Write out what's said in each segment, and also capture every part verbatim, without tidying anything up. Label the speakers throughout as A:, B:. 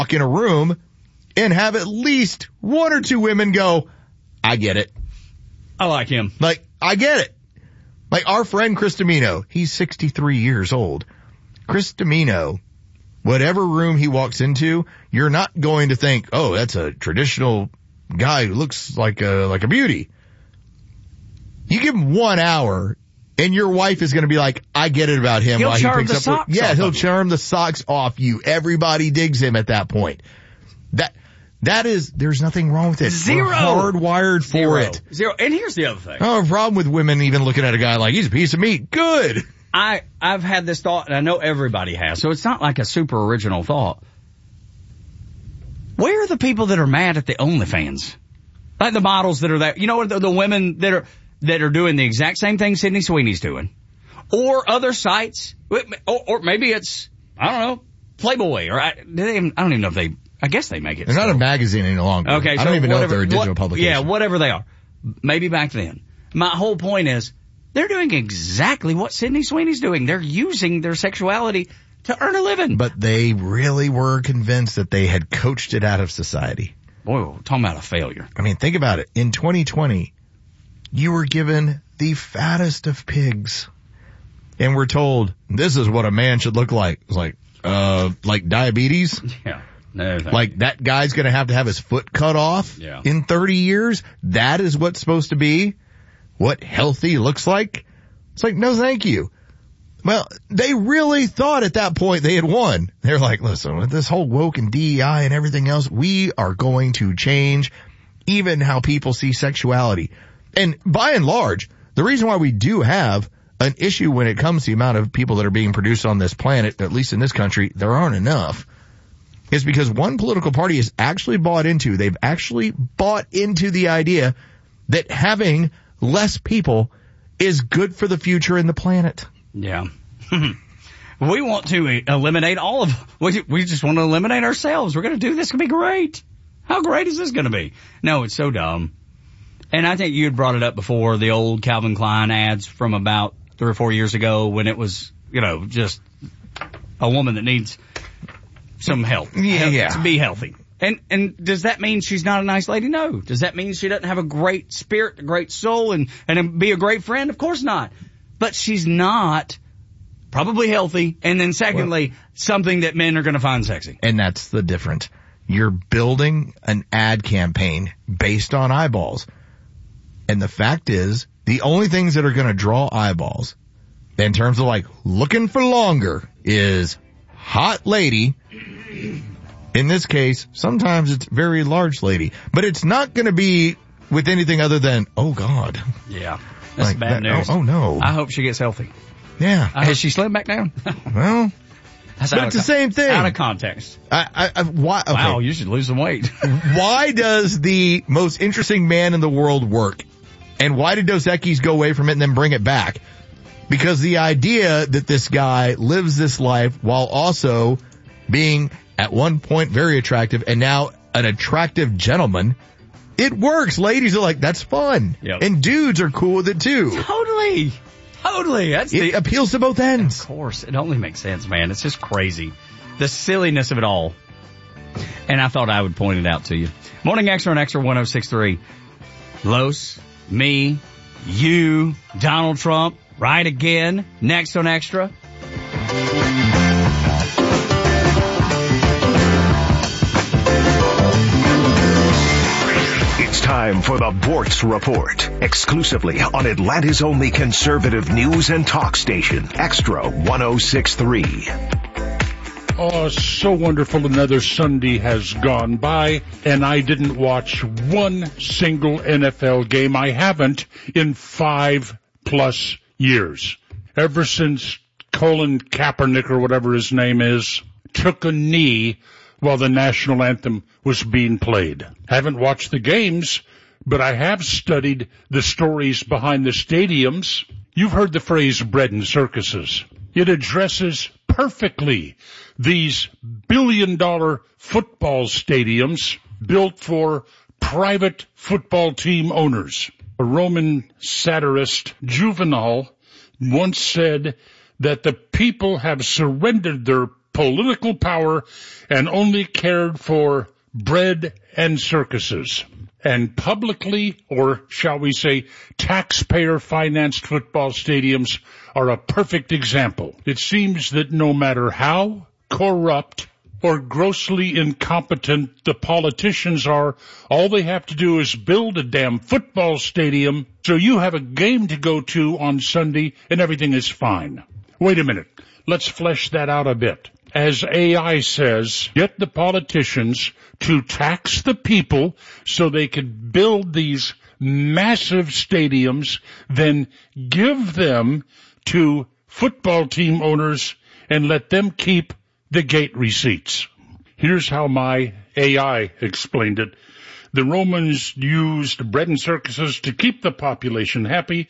A: walk in a room and have at least one or two women go, I get it.
B: I like him.
A: Like, I get it. Like our friend Chris Domino, he's sixty-three years old. Chris Domino, whatever room he walks into, you're not going to think, oh, that's a traditional guy who looks like a, like a beauty. You give him one hour and your wife is going to be like, I get it about him.
B: He'll
A: while he
B: charm
A: picks
B: the
A: up
B: socks
A: Yeah,
B: off
A: he'll
B: of you.
A: charm the socks off you. Everybody digs him at that point. That, that is, there's nothing wrong with it.
B: Zero.
A: We're hardwired for
B: Zero.
A: it.
B: Zero. And here's the other thing.
A: I don't have a problem with women even looking at a guy like he's a piece of meat. Good.
B: I, I've had this thought, and I know everybody has, so it's not like a super original thought. Where are the people that are mad at the OnlyFans? Like the models that are there, you know, the, the women that are, that are doing the exact same thing Sydney Sweeney's doing. Or other sites, or, or maybe it's, I don't know, Playboy, or I, do they even, I don't even know if they, I guess they make it.
A: They're
B: still.
A: not a magazine any longer.
B: Okay,
A: I
B: so
A: don't even
B: whatever,
A: know if they're a digital
B: what,
A: publication.
B: Yeah, whatever they are. Maybe back then. My whole point is, they're doing exactly what Sydney Sweeney's doing. They're using their sexuality to earn a living.
A: But they really were convinced that they had coached it out of society.
B: Boy, we're talking about a failure.
A: I mean, think about it. In twenty twenty, you were given the fattest of pigs. And we're told, this is what a man should look like. It's like, uh, like diabetes?
B: Yeah. No,
A: like that guy's gonna have to have his foot cut off
B: yeah.
A: in thirty years? That is what's supposed to be what healthy looks like? It's like, no thank you. Well, they really thought at that point they had won. They're like, listen, with this whole woke and D E I and everything else, we are going to change even how people see sexuality. And by and large, the reason why we do have an issue when it comes to the amount of people that are being produced on this planet, at least in this country, there aren't enough, is because one political party has actually bought into, they've actually bought into the idea that having less people is good for the future and the planet.
B: Yeah. We want to eliminate all of, we, we just want to eliminate ourselves. We're going to do this. It's going to be great. How great is this going to be? No, it's so dumb. And I think you had brought it up before, the old Calvin Klein ads from about three or four years ago when it was, you know, just a woman that needs some help.
A: Yeah,
B: help
A: yeah.
B: To be healthy. And, and does that mean she's not a nice lady? No. Does that mean she doesn't have a great spirit, a great soul, and, and be a great friend? Of course not. But she's not probably healthy. And then secondly, well, something that men are going to find sexy.
A: And that's the difference. You're building an ad campaign based on eyeballs. And the fact is, the only things that are going to draw eyeballs in terms of like looking for longer is hot lady. In this case, sometimes it's very large lady, but it's not going to be with anything other than, oh God.
B: Yeah. That's
A: like
B: bad
A: that,
B: news.
A: Oh, oh no.
B: I hope she gets healthy.
A: Yeah.
B: Uh, has she slimmed back down?
A: Well,
B: That's
A: but it's the same thing.
B: Out of context.
A: I, I, I, why, okay.
B: Wow, you should lose some weight.
A: Why does the most interesting man in the world work? And why did Dos Equis go away from it and then bring it back? Because the idea that this guy lives this life while also being at one point very attractive and now an attractive gentleman, it works. Ladies are like, that's fun.
B: Yep.
A: And dudes are cool with it too.
B: Totally. Totally. That's
A: it
B: the,
A: appeals to both ends.
B: Of course. It only makes sense, man. It's just crazy. The silliness of it all. And I thought I would point it out to you. Morning Extra on Extra one oh six point three. Los, me, you, Donald Trump, right again. Next on Extra.
C: It's time for the Bortz Report, exclusively on Atlanta's only conservative news and talk station, Extra one oh six point three.
D: Oh, so wonderful. Another Sunday has gone by, and I didn't watch one single N F L game. I haven't in five plus years. Ever since Colin Kaepernick, or whatever his name is, took a knee while the national anthem was being played. Haven't watched the games, but I have studied the stories behind the stadiums. You've heard the phrase bread and circuses. It addresses perfectly these billion-dollar football stadiums built for private football team owners. A Roman satirist, Juvenal, once said that the people have surrendered their political power and only cared for bread and circuses. And publicly, or shall we say, taxpayer-financed football stadiums are a perfect example. It seems that no matter how corrupt or grossly incompetent the politicians are, all they have to do is build a damn football stadium so you have a game to go to on Sunday and everything is fine. Wait a minute. Let's flesh that out a bit. As A I says, get the politicians to tax the people so they can build these massive stadiums, then give them to football team owners and let them keep the gate receipts. Here's how my A I explained it. The Romans used bread and circuses to keep the population happy.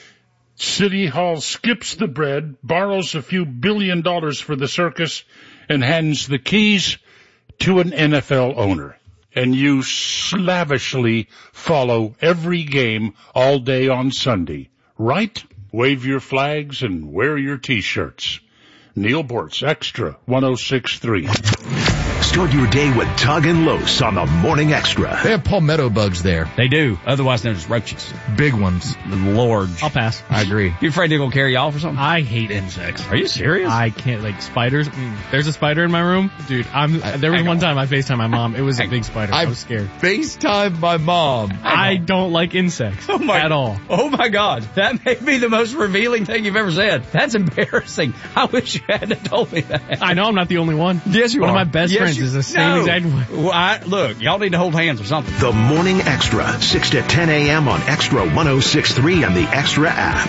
D: City Hall skips the bread, borrows a few billion dollars for the circus, and hands the keys to an N F L owner. And you slavishly follow every game all day on Sunday, right? Wave your flags and wear your T-shirts. Neil Bortz, Extra one oh six point three.
C: Start your day with Tug and Los on the Morning Extra.
A: They have palmetto bugs there.
B: They do, otherwise known as roaches.
A: Big ones.
B: Lord.
E: I'll pass.
A: I agree.
B: You afraid they're going to carry you off or something?
E: I hate insects.
B: Are you serious?
E: I can't, like, spiders. Mm, there's a spider in my room. Dude, I'm, there was one time I FaceTimed my mom. It was a big spider. I, I was scared.
A: FaceTime my mom.
E: I don't like insects
B: oh my,
E: at all.
B: Oh my God. That may be the most revealing thing you've ever said. That's embarrassing. I wish you hadn't told me that.
E: I know I'm not the only one.
B: Yes, you
E: one
B: are.
E: One of my best
B: yes,
E: friends
B: you,
E: is the same
B: no.
E: exact way.
B: Well, I, look, y'all need to hold hands or something.
C: The Morning Extra, six to ten a.m. on Extra one oh six point three and the Extra app.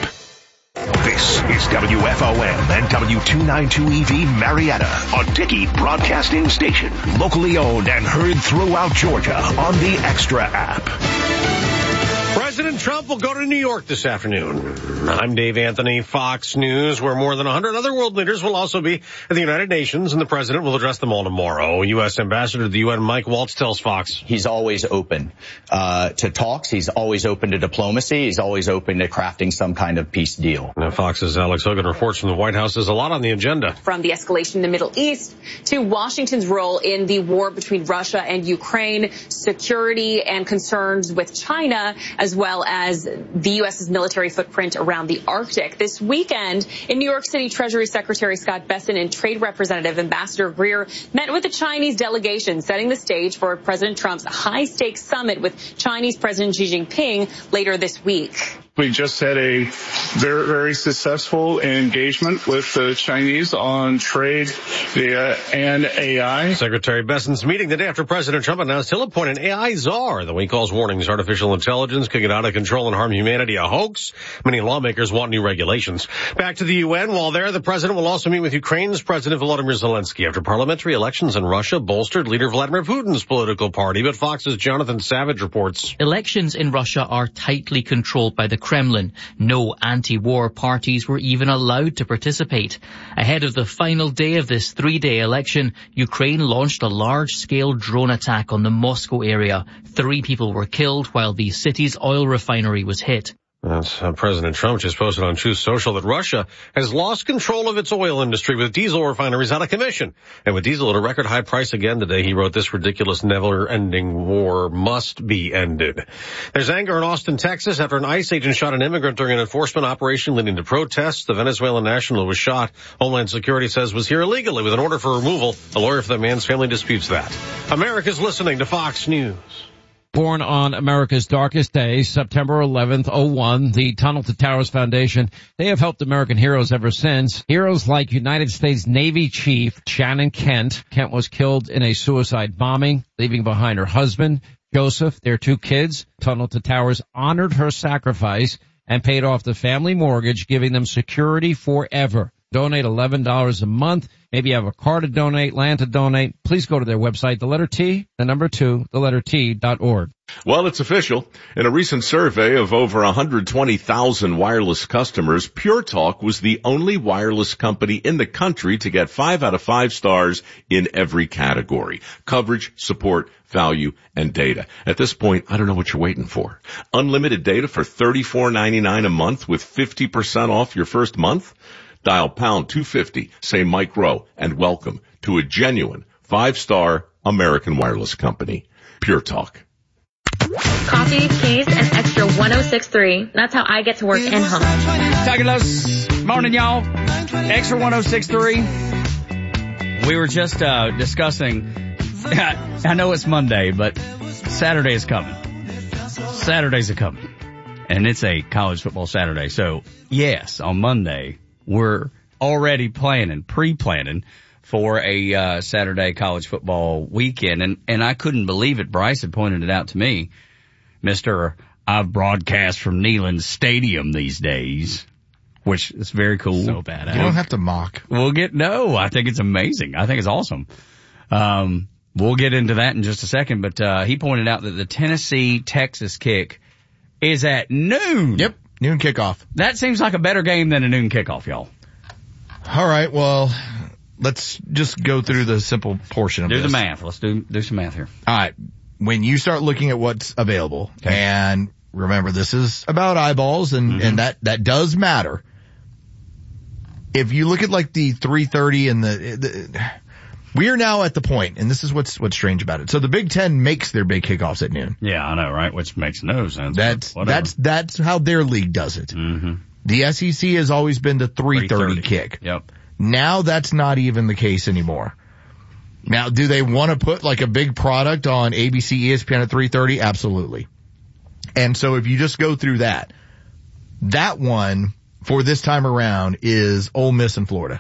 C: This is W F O M and W two ninety-two E V Marietta, a Dickey Broadcasting Station. Locally owned and heard throughout Georgia on the Extra app.
F: President Trump will go to New York this afternoon. I'm Dave Anthony, Fox News, where more than one hundred other world leaders will also be at the United Nations, and the president will address them all tomorrow. U S Ambassador to the U N Mike Waltz tells Fox.
G: He's always open uh to talks. He's always open to diplomacy. He's always open to crafting some kind of peace deal.
F: Now, Fox's Alex Hogan reports from the White House. There's a lot on the agenda.
H: From the escalation in the Middle East to Washington's role in the war between Russia and Ukraine, security and concerns with China, as well as the U S's military footprint around the Arctic. This weekend in New York City, Treasury Secretary Scott Bessent and Trade Representative Ambassador Greer met with the Chinese delegation, setting the stage for President Trump's high-stakes summit with Chinese President Xi Jinping later this week.
I: We just had a very, very successful engagement with the Chinese on trade uh, and A I.
F: Secretary Bessent's meeting the day after President Trump announced he'll appoint an A I czar. The way he calls warnings artificial intelligence could get out of control and harm humanity a hoax. Many lawmakers want new regulations. Back to the U N. While there, the president will also meet with Ukraine's President Volodymyr Zelensky after parliamentary elections in Russia bolstered leader Vladimir Putin's political party. But Fox's Jonathan Savage reports.
J: Elections in Russia are tightly controlled by the Kremlin. No anti-war parties were even allowed to participate. Ahead of the final day of this three-day election, Ukraine launched a large-scale drone attack on the Moscow area. Three people were killed while the city's oil refinery was hit.
F: That's, uh, President Trump just posted on Truth Social that Russia has lost control of its oil industry with diesel refineries out of commission. And with diesel at a record high price again today, he wrote, this ridiculous never-ending war must be ended. There's anger in Austin, Texas after an ICE agent shot an immigrant during an enforcement operation leading to protests. The Venezuelan national who was shot, Homeland Security says, was here illegally with an order for removal. A lawyer for the man's family disputes that. America's listening to Fox News.
K: Born on America's darkest day, September eleventh, oh one, the Tunnel to Towers Foundation, they have helped American heroes ever since. Heroes like United States Navy Chief Shannon Kent. Kent was killed in a suicide bombing, leaving behind her husband, Joseph, their two kids. Tunnel to Towers honored her sacrifice and paid off the family mortgage, giving them security forever. Donate eleven dollars a month. Maybe you have a car to donate, land to donate. Please go to their website, the letter T, the number two, the letter T dot org.
L: Well, it's official. In a recent survey of over one hundred twenty thousand wireless customers, Pure Talk was the only wireless company in the country to get five out of five stars in every category. Coverage, support, value, and data. At this point, I don't know what you're waiting for. Unlimited data for thirty-four ninety-nine a month with fifty percent off your first month? Dial pound two fifty, say Mike Rowe, and welcome to a genuine five-star American wireless company. Pure Talk.
M: Coffee, keys, and extra one oh six point three. That's how I get to work and home.
B: Fabulous. Morning, y'all. Extra one oh six point three. We were just uh discussing, I know it's Monday, but Saturday is coming. Saturdays are coming. And it's a college football Saturday. So, yes, on Monday, we're already planning, pre-planning for a uh Saturday college football weekend. And, and I couldn't believe it. Bryce had pointed it out to me. Mister I've broadcast from Neyland Stadium these days, which is very cool.
E: So badass.
A: You don't have to mock.
B: We'll get, no, I think it's amazing. I think it's awesome. Um, we'll get into that in just a second, but, uh, he pointed out that the Tennessee-Texas kick is at noon.
A: Yep. Noon kickoff.
B: That seems like a better game than a noon kickoff, y'all.
A: All right. Well, let's just go through the simple portion of
B: do
A: this.
B: Do the math. Let's do, do some math here.
A: All right. When you start looking at what's available, okay. And remember, this is about eyeballs, and, mm-hmm. and that, that does matter. If you look at like the three thirty and the, the, we are now at the point, and this is what's, what's strange about it. So the Big Ten makes their big kickoffs at noon.
B: Yeah, I know, right? Which makes no sense.
A: That's, that's, that's how their league does it.
B: Mm-hmm.
A: The S E C has always been the three thirty kick.
B: Yep.
A: Now that's not even the case anymore. Now, do they want to put like a big product on A B C, E S P N at three thirty? Absolutely. And so if you just go through that, that one for this time around is Ole Miss and Florida.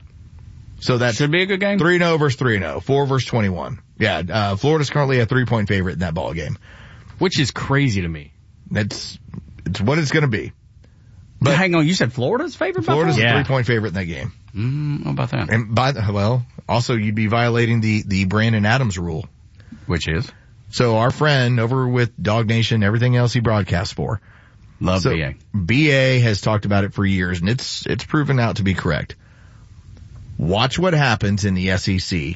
A: So that
B: should be a good game.
A: three and oh versus three and oh, four versus twenty-one. Yeah, uh, Florida's currently a three point favorite in that ball game.
E: Which is crazy to me.
A: That's, it's what it's going to be.
B: But hang on, you said Florida's favorite?
A: Florida's
B: yeah.
A: a three point favorite in that game.
B: Mm, how about that?
A: And by the, well, also you'd be violating the, the Brandon Adams rule.
B: Which is?
A: So our friend over with Dog Nation, everything else he broadcasts for.
B: Love
A: so
B: B A.
A: B A has talked about it for years, and it's, it's proven out to be correct. Watch what happens in the S E C.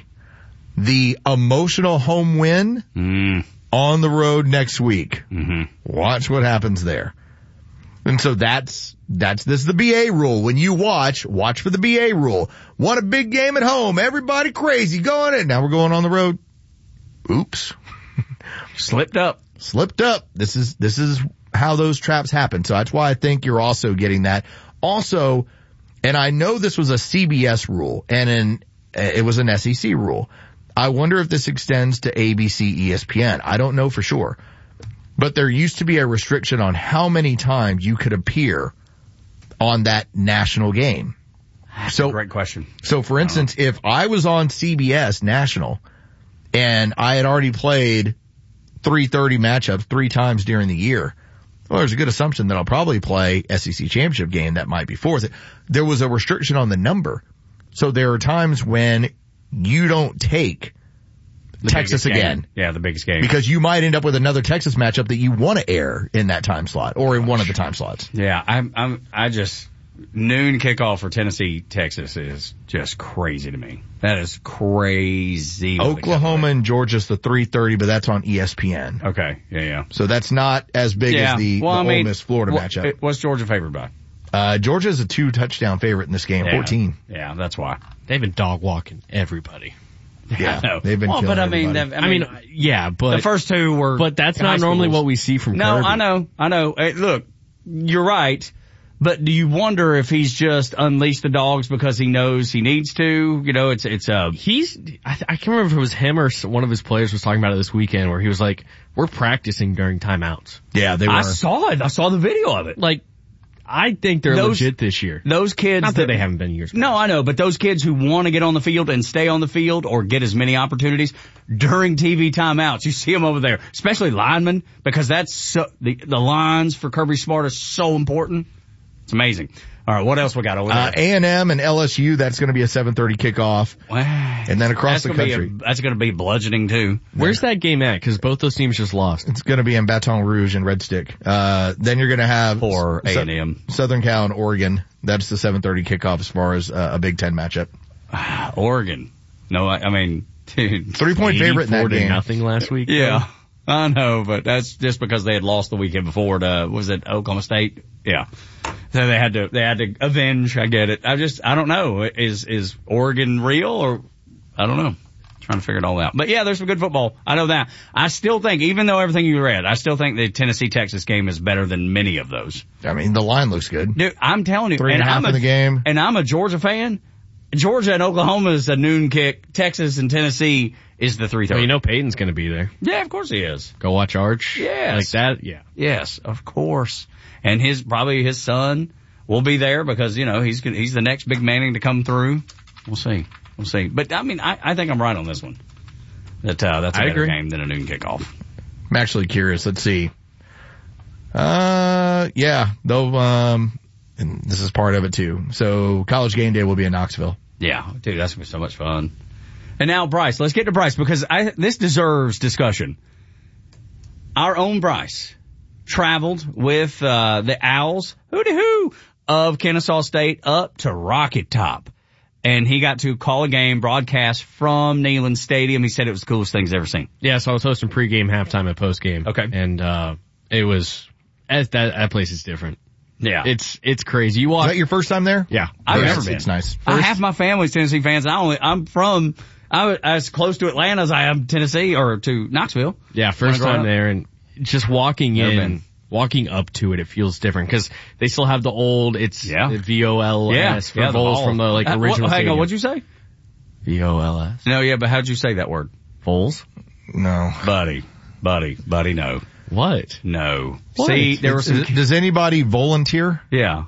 A: The emotional home win
B: mm.
A: on the road next week.
B: Mm-hmm.
A: Watch what happens there. And so that's, that's, this is the B A rule. When you watch, watch for the B A rule. Want a big game at home. Everybody crazy going in. Now we're going on the road. Oops.
B: Slipped up.
A: Slipped up. This is, this is how those traps happen. So that's why I think you're also getting that. Also, and I know this was a C B S rule and an, it was an S E C rule. I wonder if this extends to A B C, E S P N. I don't know for sure. But there used to be a restriction on how many times you could appear on that national game.
B: That's
A: so,
B: a great question.
A: So for instance, if I was on C B S national and I had already played three thirty matchups three times during the year, well, there's a good assumption that I'll probably play S E C championship game that might be fourth. There was a restriction on the number. So there are times when you don't take
B: The
A: Texas again.
B: Game. Yeah, the biggest game.
A: Because you might end up with another Texas matchup that you want to air in that time slot or in one of the time slots.
B: Yeah, I'm, I'm, I just, noon kickoff for Tennessee, Texas is just crazy to me. That is crazy.
A: Oklahoma and Georgia's the three thirty, but that's on E S P N.
B: Okay, yeah, yeah.
A: So that's not as big
B: yeah.
A: as the,
B: well,
A: the
B: I mean,
A: Ole Miss Florida
B: what,
A: matchup.
B: It, what's Georgia favored by?
A: Uh, Georgia's a two touchdown favorite in this game,
B: yeah.
A: fourteen.
B: Yeah, that's why.
E: They've been dog walking everybody.
A: Yeah,
B: I know.
A: they've been
B: well,
A: killing
B: but I mean,
A: everybody.
B: I mean,
E: I mean, yeah, but
B: the first two were.
E: But that's not normally
B: schools.
E: what we see from
B: No,
E: Kirby.
B: I know, I know. Hey, look, you're right. But do you wonder if he's just unleashed the dogs because he knows he needs to? You know, it's, it's, uh,
E: he's, I, I can't remember if it was him or one of his players was talking about it this weekend where he was like, we're practicing during timeouts.
A: Yeah, they were.
B: I saw it. I saw the video of it.
E: Like, I think they're
B: those,
E: legit this year.
B: Those kids.
E: Not that, that they haven't been years.
B: No, I know, but those kids who want to get on the field and stay on the field or get as many opportunities during T V timeouts, you see them over there, especially linemen, because that's so, the, the lines for Kirby Smart are so important. It's amazing. All right, what else we got over there?
A: Uh, A and M and L S U, that's going to be a seven thirty kickoff.
B: Wow.
A: And then across
B: that's
A: the
B: gonna
A: country.
B: Be a, that's going to be bludgeoning too.
E: Where's that game at? Because both those teams just lost.
A: It's going to be in Baton Rouge and Red Stick. Uh, then you're going to have
B: for A and M.
A: Southern Cal and Oregon. That's the seven thirty kickoff as far as uh, a Big Ten matchup.
B: Oregon. No, I, I mean, dude.
A: Three point favorite in that game.
E: Nothing last week.
B: Yeah. I know, but that's just because they had lost the weekend before to, was it Oklahoma State? Yeah. So they had to, they had to avenge. I get it. I just, I don't know. Is, is Oregon real or, I don't know. Trying to figure it all out. But yeah, there's some good football. I know that. I still think, even though everything you read, I still think the Tennessee-Texas game is better than many of those.
A: I mean, the line looks good.
B: Dude, I'm telling you.
A: Three and, and a half
B: I'm a,
A: in the game.
B: And I'm a Georgia fan. Georgia and Oklahoma is a noon kick. Texas and Tennessee is the three thirty.
E: Well, you know Peyton's going to be there.
B: Yeah, of course he is.
E: Go watch Arch.
B: Yes.
E: Like that, yeah.
B: Yes, of course. And his, probably his son will be there because, you know, he's he's the next big Manning to come through. We'll see. We'll see. But, I mean, I, I think I'm right on this one. That, uh, that's a
E: I
B: better
E: agree.
B: game than a noon kickoff.
A: I'm actually curious. Let's see. Uh, yeah, though, um, and this is part of it too. So College Game Day will be in Knoxville.
B: Yeah, dude, that's gonna be so much fun. And now Bryce, let's get to Bryce because I, this deserves discussion. Our own Bryce traveled with, uh, the Owls, hooty hoo, of Kennesaw State up to Rocket Top. And he got to call a game broadcast from Neyland Stadium. He said it was the coolest thing he's ever seen.
E: Yeah, so I was hosting pregame, halftime, and postgame.
B: Okay.
E: And, uh, it was, as that, that place is different.
B: Yeah.
E: It's, it's crazy. You walk.
A: Is that your first time there?
E: Yeah.
B: I've
A: Yes,
B: never been.
A: It's nice.
B: I, half my family's Tennessee fans. I only, I'm from, I was as close to Atlanta as I am Tennessee or to Knoxville.
E: Yeah, first
B: When I grew
E: time
B: up.
E: there and just walking
B: Never
E: in,
B: been.
E: walking up to it, it feels different because they still have the old, it's
B: Yeah.
E: V O L S
B: Yeah,
E: for Vols from the like
B: Uh,
E: original
B: what, hang on,
E: stadium.
B: what'd you say?
E: V O L S.
B: No, yeah, but how'd you say that word?
E: Vols?
A: No.
B: Buddy. Buddy. Buddy, no.
E: What?
B: No.
E: What?
B: See, there was some,
A: Does anybody volunteer?
B: yeah.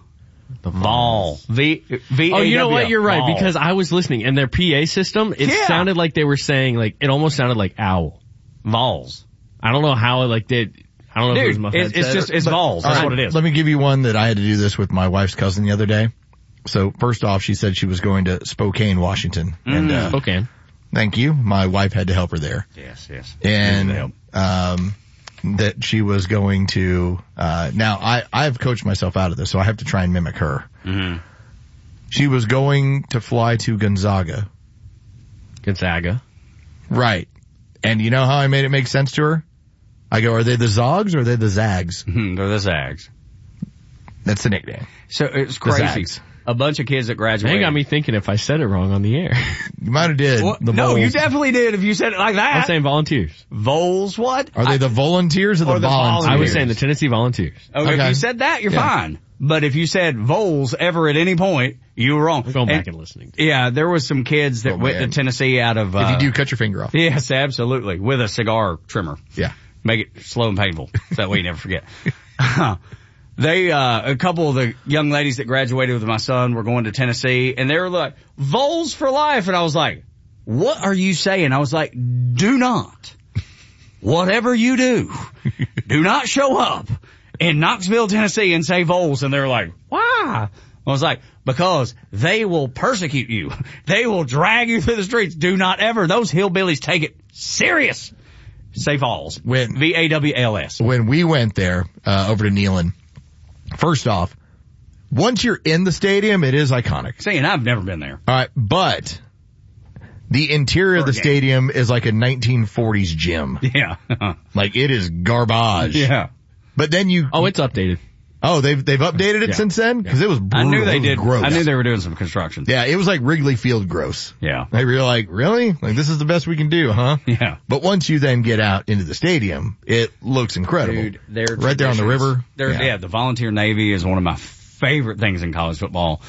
B: Vol. V, V,
E: Oh, you know what? You're right
B: Vol.
E: because I was listening and their P A system, it
B: Yeah.
E: sounded like they were saying like, it almost sounded like owl.
B: Vols.
E: I don't know how it like did, I don't know if it was
B: Dude,
E: my
B: it's, it's
E: headset
B: just,
E: or-
B: it's
A: But-
B: Vols.
A: all
B: That's
A: right,
B: what it is.
A: Let me give you one that I had to do this with my wife's cousin the other day. So first off, she said she was going to Spokane, Washington. And, uh,
E: Spokane.
A: thank you. My wife had to help her there.
B: Yes, yes.
A: And, um, that she was going to, uh, now I, I've coached myself out of this, so I have to try and mimic her.
B: Mm-hmm.
A: She was going to fly to Gonzaga.
E: Gonzaga.
A: Right. And you know how I made it make sense to her? I go, are they the Zogs or are they the Zags?
B: They're the Zags.
A: That's the nickname.
B: So it's
A: The
B: crazy.
A: Zags.
B: A bunch of kids that
E: They
B: graduated.
E: got me thinking if I said it wrong on the air.
A: You might have did.
B: Well,
A: the
B: no,
A: Vols.
B: you definitely did if you said it like that.
E: I'm saying volunteers.
B: Vols what?
A: Are they the volunteers or the,
B: Or the
A: volunteers?
E: I was saying the Tennessee Volunteers.
B: Okay,
A: Okay.
B: if you said that, you're
A: Yeah.
B: fine. But if you said Vols ever at any point, you were wrong.
E: I'm going back
B: And-
E: and listening.
B: Yeah, there was some kids that
A: Oh,
B: went to
A: man.
B: Tennessee out of, uh,
A: If you do, cut your finger off.
B: yes, absolutely, with a cigar trimmer.
A: Yeah.
B: Make it slow and painful. So that way you never forget. They, uh, a couple of the young ladies that graduated with my son were going to Tennessee and they were like, Vols for life. And I was like, what are you saying? I was like, do not, whatever you do, do not show up in Knoxville, Tennessee and say Vols. And they were like, why? I was like, because they will persecute you. They will drag you through the streets. Do not ever. Those hillbillies take it serious. Say Vols.
A: When-
B: V A W L S.
A: When we went there, uh, over to Neyland, first off, once you're in the stadium, it is iconic.
B: See, and I've never been there.
A: All right, but the interior of the
B: Game.
A: stadium is like a nineteen forties gym.
B: Yeah.
A: Like it is garbage.
B: Yeah.
A: But then you,
E: Oh, it's updated.
A: oh, they've, they've updated it
E: Yeah.
A: since then? Cause it was brutal.
B: I knew they
A: It was
B: did.
A: gross.
B: I knew they were doing some construction.
A: Yeah, it was like Wrigley Field gross.
B: Yeah.
A: They were like, really? Like this is the best we can do, huh?
B: Yeah.
A: But once you then get out into the stadium, it looks incredible.
B: Dude, their
A: right there on the
B: traditions-
A: river.
B: Their, yeah. the volunteer Navy is one of my favorite things in college football.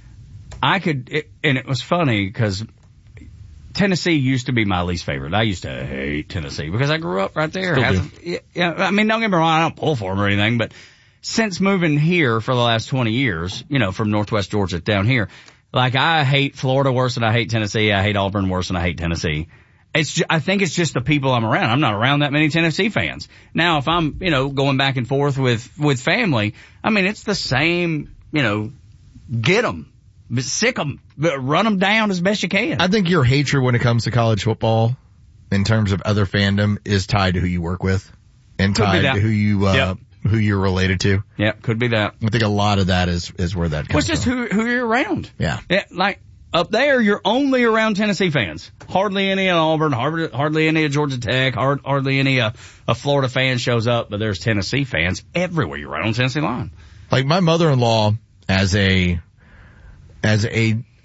B: I could, it, and it was funny because Tennessee used to be my least favorite. I used to hate Tennessee because I grew up right there.
E: Still do.
B: Hasn't- Yeah, yeah, I mean, don't get me wrong, I don't pull for them or anything, but since moving here for the last twenty years, you know, from Northwest Georgia down here, like I hate Florida worse than I hate Tennessee. I hate Auburn worse than I hate Tennessee. It's, ju- I think it's just the people I'm around. I'm not around that many Tennessee fans. Now, if I'm, you know, going back and forth with, with family, I mean, it's the same, you know, get them, sick them, run them down as best you can.
A: I think your hatred when it comes to college football in terms of other fandom is tied to who you work with and
B: Could be
A: tied
B: that.
A: to who you, uh,
B: Yep.
A: who you're related to.
B: Yeah, could be that.
A: I think a lot of that is, is where that
B: Well,
A: comes
B: it's just
A: from.
B: who, who you're around.
A: Yeah.
B: Yeah, like up there, you're only around Tennessee fans. Hardly any at Auburn, hardly, hardly any at Georgia Tech, hard, hardly any uh, a Florida fan shows up, but there's Tennessee fans everywhere. You're right on the Tennessee line.
A: Like my mother-in-law as a, as a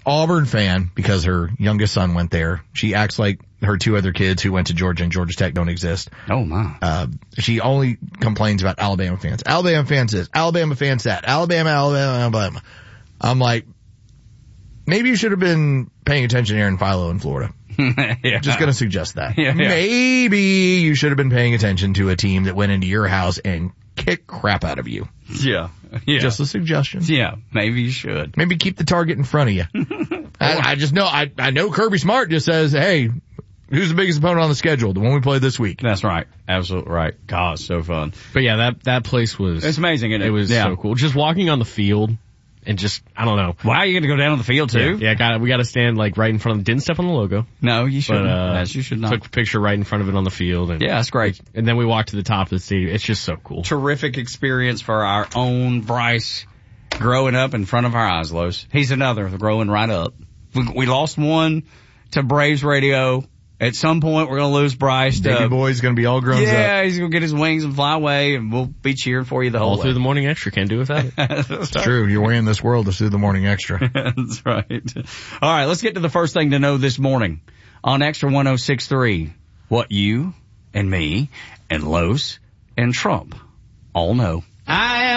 A: Auburn fan because her youngest son went there. She acts like her two other kids who went to Georgia and Georgia Tech don't exist.
B: Oh my.
A: Uh, she only complains about Alabama fans. Alabama fans this, Alabama fans that, Alabama, Alabama, Alabama. I'm like, maybe you should have been paying attention to Aaron Philo in Florida.
B: yeah.
A: Just gonna suggest that.
B: Yeah, yeah.
A: Maybe you should have been paying attention to a team that went into your house and kicked crap out of you.
B: Yeah. Yeah.
A: Just a suggestion.
B: Yeah. Maybe you should.
A: Maybe keep the target in front of you. I, I just know, I, I know Kirby Smart just says, hey, who's the biggest opponent on the schedule? The one we played this week.
B: That's right. Absolutely right. God, so fun.
E: But yeah, that, that place was.
B: It's amazing, isn't it?
E: It was
B: yeah.
E: so cool. Just walking on the field and just, I don't know.
B: Wow, you're gonna go down on the field too?
E: Yeah, yeah got we gotta stand like right in front of, didn't step on the logo.
B: No, you shouldn't.
E: But, uh,
B: yes, you should not.
E: Took a picture right in front of it on the field. And,
B: yeah, that's great.
E: And then we walked to the top of the stadium. It's just so cool.
B: Terrific experience for our own Bryce growing up in front of our eyes, Los. He's another growing right up. We, we lost one to Braves radio. At some point, we're going to lose Bryce.
A: Baby
B: to,
A: boy's going to be all grown
B: yeah,
A: up.
B: Yeah, he's going to get his wings and fly away, and we'll be cheering for you the whole
E: all
B: way.
E: Through the morning extra. Can't do without it.
A: It's true. You're wearing this world to through the morning extra.
B: That's right. All right, let's get to the first thing to know this morning on Extra one oh six point three. What you and me and Los and Trump all know.
N: I